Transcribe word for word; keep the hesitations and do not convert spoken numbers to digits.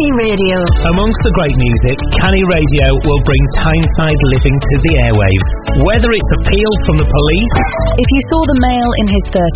Canny Radio. Amongst the great music, Canny Radio will bring Tyneside living to the airwaves. Whether it's appeals from the police... If you saw the male in his thirties